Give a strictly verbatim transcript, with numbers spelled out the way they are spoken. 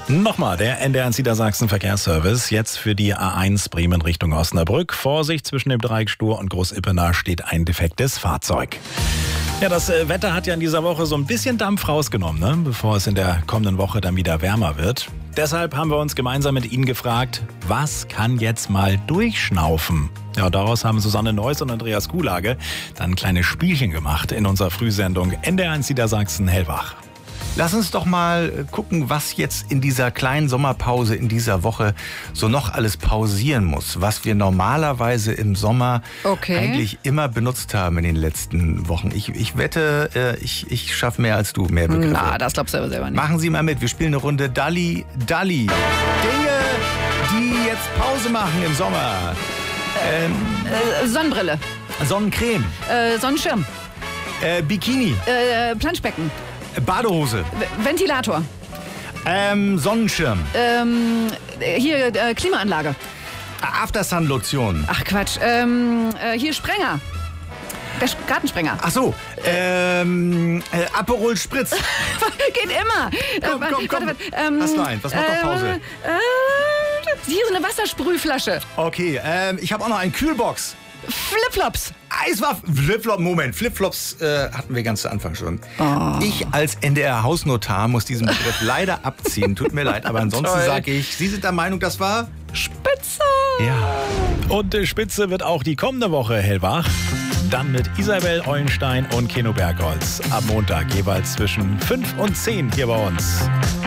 Nochmal, der N D R Niedersachsen Verkehrsservice. Jetzt für die A eins Bremen Richtung Osnabrück. Vorsicht, zwischen dem Dreieck Stur und Groß-Ippenaar steht ein defektes Fahrzeug. Ja, das Wetter hat ja in dieser Woche so ein bisschen Dampf rausgenommen, ne? Bevor es in der kommenden Woche dann wieder wärmer wird. Deshalb haben wir uns gemeinsam mit Ihnen gefragt, was kann jetzt mal durchschnaufen? Ja, daraus haben Susanne Neuss und Andreas Kuhlage dann ein kleines Spielchen gemacht in unserer Frühsendung N D R eins Niedersachsen Hellwach. Lass uns doch mal gucken, was jetzt in dieser kleinen Sommerpause in dieser Woche so noch alles pausieren muss, was wir normalerweise im Sommer okay. eigentlich immer benutzt haben in den letzten Wochen. Ich, ich wette, ich, ich schaffe mehr als du, mehr Begriffe. Na, das glaubst du aber selber nicht. Machen Sie mal mit, wir spielen eine Runde Dalli, Dalli. Dinge, die jetzt Pause machen im Sommer. Ähm, äh, Sonnenbrille. Sonnencreme. Äh, Sonnenschirm. Äh, Bikini. Äh, Planschbecken. Badehose. V- Ventilator. Ähm, Sonnenschirm. Ähm, hier, äh, Klimaanlage. Aftersun-Lotion. Ach Quatsch. Ähm, äh, hier Sprenger. Der Sch- Gartensprenger. Ach so, ähm, äh, Aperol Spritz. Geht immer. Komm, Äh, komm, komm. warte, warte, ähm, Was nein? Was macht doch Pause? Äh, äh, hier so eine Wassersprühflasche. Okay, ähm, ich habe auch noch einen Kühlbox. Flipflops. Eiswaffen. Flipflop, Moment. Flipflops äh, hatten wir ganz zu Anfang schon. Oh. Ich als N D R-Hausnotar muss diesen Begriff leider abziehen. Tut mir leid, aber ansonsten sage ich, Sie sind der Meinung, das war Spitze. Ja. Und äh, Spitze wird auch die kommende Woche hellwach. Dann mit Isabel Eulenstein und Keno Bergholz. Am Montag jeweils zwischen fünf und zehn hier bei uns.